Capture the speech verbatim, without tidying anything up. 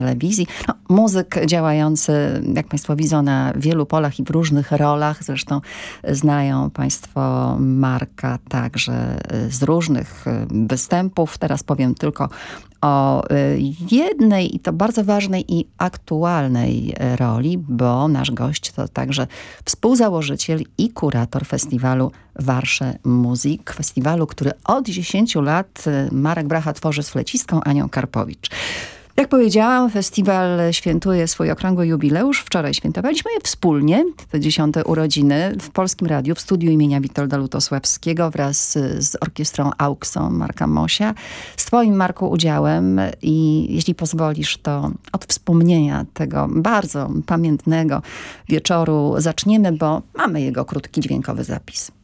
telewizji. No, muzyk działający, jak Państwo widzą, na wielu polach i w różnych rolach. Zresztą znają Państwo Marka także z różnych występów. Teraz powiem tylko o jednej i to bardzo ważnej i aktualnej roli, bo nasz gość to także współzałożyciel i kurator festiwalu Warsze Muzik. Festiwalu, który od dziesięciu lat Marek Bracha tworzy z flecistką Anią Karpowicz. Jak powiedziałam, festiwal świętuje swój okrągły jubileusz. Wczoraj świętowaliśmy je wspólnie, te dziesiąte urodziny, w Polskim Radiu, w studiu imienia Witolda Lutosławskiego wraz z orkiestrą Auxą Marka Mosia. Z twoim, Marku, udziałem i jeśli pozwolisz, to od wspomnienia tego bardzo pamiętnego wieczoru zaczniemy, bo mamy jego krótki dźwiękowy zapis.